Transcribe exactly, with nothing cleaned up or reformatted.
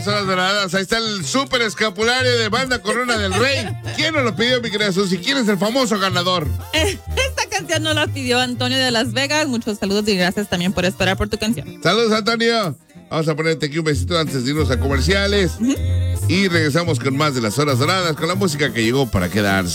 las horas doradas. Ahí está el súper escapulario de Banda Corona del Rey. ¿Quién nos lo pidió, mi querida Susi? ¿Quién es el famoso ganador? Esta canción nos la pidió Antonio de Las Vegas. Muchos saludos y gracias también por esperar por tu canción. Saludos, Antonio. Vamos a ponerte aquí un besito antes de irnos a comerciales. Uh-huh. Y regresamos con más de las horas doradas, con la música que llegó para quedarse.